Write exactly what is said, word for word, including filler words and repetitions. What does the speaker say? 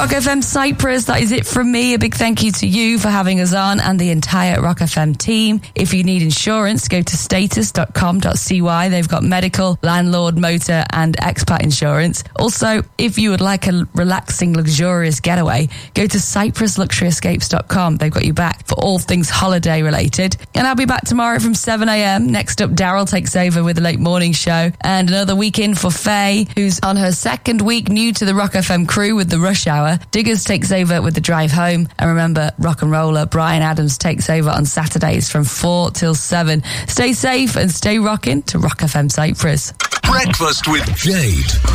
Rock F M Cyprus, that is it from me. A big thank you to you for having us on and the entire Rock F M team. If you need insurance, go to status dot com dot c y. They've got medical, landlord, motor and expat insurance. Also, if you would like a relaxing, luxurious getaway, go to cyprus luxury escapes dot com. They've got you back for all things holiday related. And I'll be back tomorrow from seven a.m. Next up, Daryl takes over with the late morning show. And another week in for Faye, who's on her second week new to the Rock F M crew with the Rush Hour. Diggers takes over with the drive home. And remember, rock and roller Brian Adams takes over on Saturdays from four till seven. Stay safe and stay rocking to Rock F M Cyprus. Breakfast with Jade.